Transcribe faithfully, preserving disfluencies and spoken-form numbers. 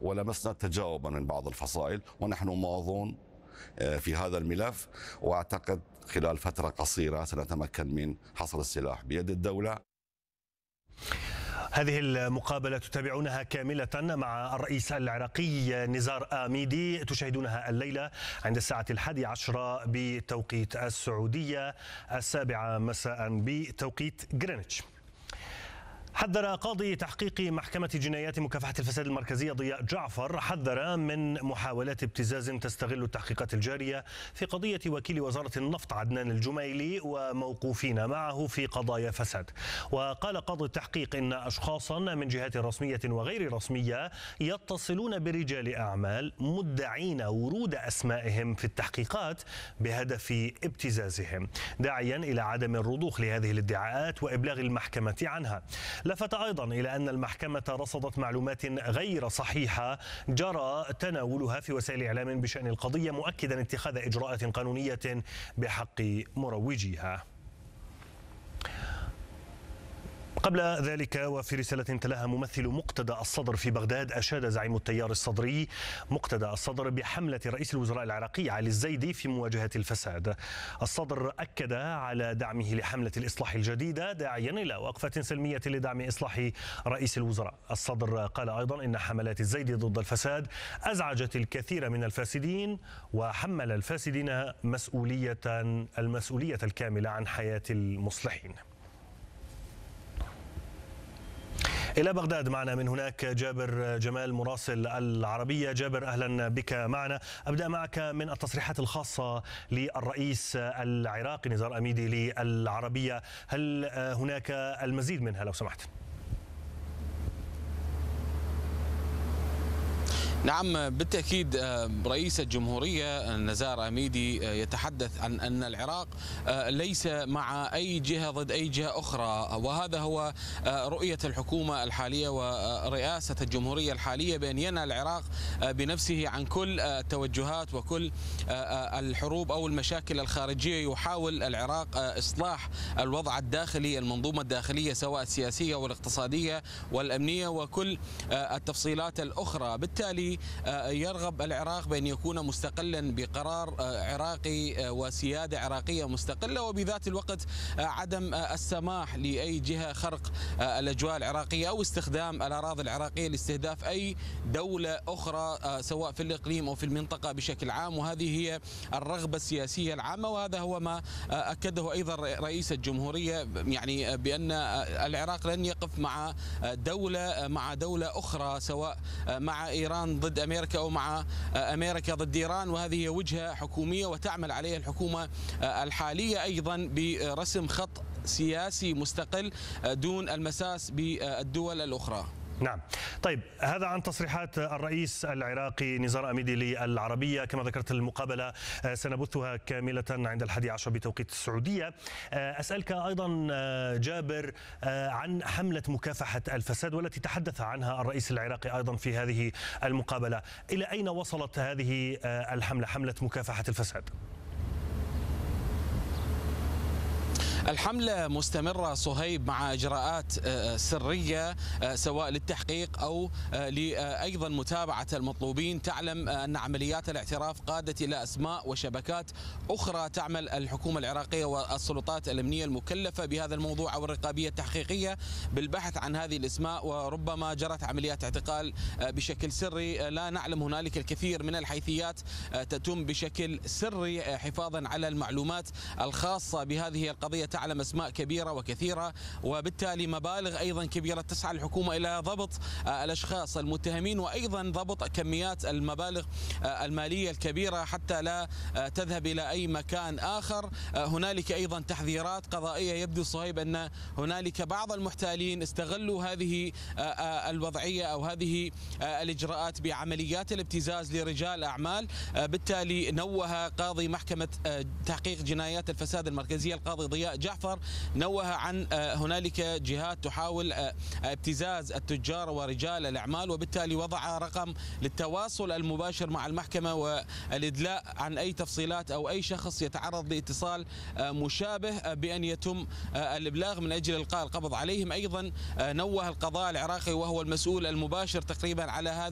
ولمسنا تجاوبا من بعض الفصائل، ونحن ماضون في هذا الملف، وأعتقد خلال فترة قصيرة سنتمكن من حصر السلاح بيد الدولة. هذه المقابلة تتابعونها كاملة مع الرئيس العراقي نزار آميدي، تشاهدونها الليلة عند الساعة الحادية عشرة بتوقيت السعودية، السابعة مساء بتوقيت غرينتش. حذر قاضي تحقيق محكمة جنايات مكافحة الفساد المركزية ضياء جعفر حذر من محاولات ابتزاز تستغل التحقيقات الجارية في قضية وكيل وزارة النفط عدنان الجميلي وموقوفين معه في قضايا فساد. وقال قاضي التحقيق إن أشخاصا من جهات رسمية وغير رسمية يتصلون برجال أعمال مدعين ورود أسمائهم في التحقيقات بهدف ابتزازهم، داعيا إلى عدم الرضوخ لهذه الادعاءات وإبلاغ المحكمة عنها. لفت أيضا إلى أن المحكمة رصدت معلومات غير صحيحة جرى تناولها في وسائل إعلام بشأن القضية، مؤكدا اتخاذ إجراءات قانونية بحق مروجيها. قبل ذلك وفي رسالة تلاها ممثل مقتدى الصدر في بغداد، أشاد زعيم التيار الصدري مقتدى الصدر بحملة رئيس الوزراء العراقي علي الزيدي في مواجهة الفساد. الصدر أكد على دعمه لحملة الإصلاح الجديدة، داعيا إلى وقفة سلمية لدعم إصلاح رئيس الوزراء. الصدر قال أيضا إن حملات الزيدي ضد الفساد أزعجت الكثير من الفاسدين، وحمل الفاسدين مسؤولية المسؤولية الكاملة عن حياة المصلحين. إلى بغداد معنا من هناك جابر جمال مراسل العربية. جابر، أهلا بك معنا. أبدأ معك من التصريحات الخاصة للرئيس العراقي نزار آميدي للعربية، هل هناك المزيد منها لو سمحت؟ نعم بالتأكيد، رئيس الجمهورية نزار آميدي يتحدث عن أن العراق ليس مع أي جهة ضد أي جهة أخرى، وهذا هو رؤية الحكومة الحالية ورئاسة الجمهورية الحالية، بأن ينهى العراق بنفسه عن كل التوجهات وكل الحروب أو المشاكل الخارجية. يحاول العراق إصلاح الوضع الداخلي، المنظومة الداخلية سواء السياسية والاقتصادية والأمنية وكل التفصيلات الأخرى. بالتالي يرغب العراق بأن يكون مستقلا بقرار عراقي وسيادة عراقية مستقلة، وبذات الوقت عدم السماح لأي جهة خرق الأجواء العراقية أو استخدام الأراضي العراقية لاستهداف أي دولة أخرى سواء في الإقليم أو في المنطقة بشكل عام. وهذه هي الرغبة السياسية العامة، وهذا هو ما أكده أيضا رئيس الجمهورية، يعني بأن العراق لن يقف مع دولة مع دولة أخرى سواء مع إيران ضد أمريكا أو مع أمريكا ضد إيران، وهذه وجهة حكومية وتعمل عليها الحكومة الحالية أيضا برسم خط سياسي مستقل دون المساس بالدول الأخرى. نعم، طيب هذا عن تصريحات الرئيس العراقي نزار آميدي للعربية. كما ذكرت المقابلة سنبثها كاملة عند الحادي عشر بتوقيت السعودية. أسألك أيضا جابر عن حملة مكافحة الفساد والتي تحدث عنها الرئيس العراقي أيضا في هذه المقابلة، إلى أين وصلت هذه الحملة، حملة مكافحة الفساد؟ الحملة مستمرة صهيب مع إجراءات سرية سواء للتحقيق أو أيضا متابعة المطلوبين. تعلم أن عمليات الاعتراف قادت إلى أسماء وشبكات أخرى تعمل الحكومة العراقية والسلطات الأمنية المكلفة بهذا الموضوع أو الرقابية التحقيقية بالبحث عن هذه الأسماء، وربما جرت عمليات اعتقال بشكل سري. لا نعلم، هنالك الكثير من الحيثيات تتم بشكل سري حفاظا على المعلومات الخاصة بهذه القضية. تعلم أسماء كبيرة وكثيرة، وبالتالي مبالغ أيضا كبيرة تسعى الحكومة إلى ضبط الأشخاص المتهمين، وأيضا ضبط كميات المبالغ المالية الكبيرة حتى لا تذهب إلى أي مكان آخر. هنالك أيضا تحذيرات قضائية. يبدو صهيب أن هنالك بعض المحتالين استغلوا هذه الوضعية أو هذه الإجراءات بعمليات الابتزاز لرجال أعمال. بالتالي نوه قاضي محكمة تحقيق جنايات الفساد المركزية القاضي ضياء جعفر، نوه عن هنالك جهات تحاول ابتزاز التجار ورجال الأعمال، وبالتالي وضع رقم للتواصل المباشر مع المحكمة والإدلاء عن أي تفصيلات أو أي شخص يتعرض لاتصال مشابه بأن يتم الإبلاغ من أجل إلقاء القبض عليهم. أيضا نوه القضاء العراقي وهو المسؤول المباشر تقريبا على هذا